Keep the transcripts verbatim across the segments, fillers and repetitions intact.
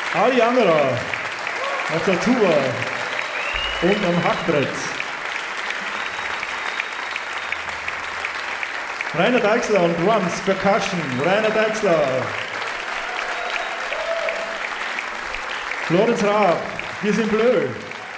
Ali Amira auf der Tuba und am Hackbrett. Rainer Deichsler und Drums, Percussion, Rainer Deichsler. Florenz Raab, wir sind bleu.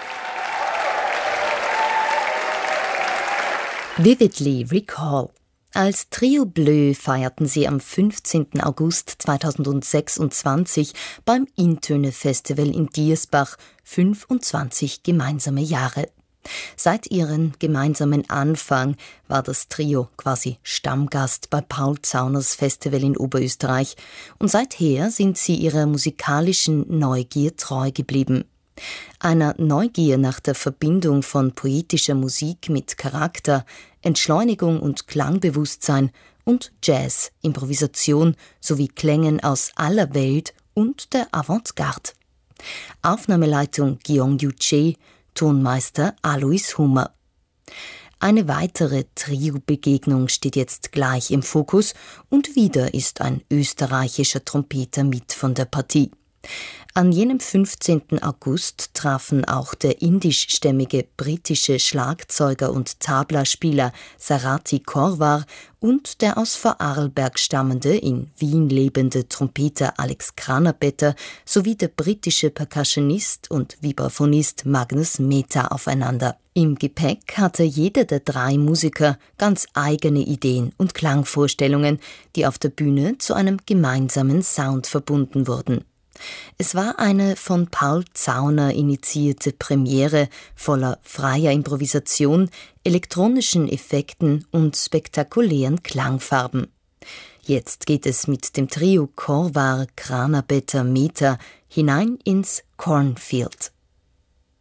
Vividly Recall. Als Trio Bleu feierten sie am fünfzehnten August zweitausendsechsundzwanzig beim Intöne-Festival in Diersbach fünfundzwanzig gemeinsame Jahre. Seit ihrem gemeinsamen Anfang war das Trio quasi Stammgast bei Paul Zauners Festival in Oberösterreich und seither sind sie ihrer musikalischen Neugier treu geblieben. Einer Neugier nach der Verbindung von poetischer Musik mit Charakter, Entschleunigung und Klangbewusstsein und Jazz, Improvisation sowie Klängen aus aller Welt und der Avantgarde. Aufnahmeleitung Guillaume Duché, Tonmeister Alois Hummer. Eine weitere Trio-Begegnung steht jetzt gleich im Fokus und wieder ist ein österreichischer Trompeter mit von der Partie. An jenem fünfzehnten August trafen auch der indischstämmige britische Schlagzeuger und Tablaspieler Sarati Korwar und der aus Vorarlberg stammende, in Wien lebende Trompeter Alex Kranerbetter sowie der britische Percussionist und Vibraphonist Magnus Mehta aufeinander. Im Gepäck hatte jeder der drei Musiker ganz eigene Ideen und Klangvorstellungen, die auf der Bühne zu einem gemeinsamen Sound verbunden wurden. Es war eine von Paul Zauner initiierte Premiere voller freier Improvisation, elektronischen Effekten und spektakulären Klangfarben. Jetzt geht es mit dem Trio Korwar, Kranerbetter, Mehta hinein ins Cornfield.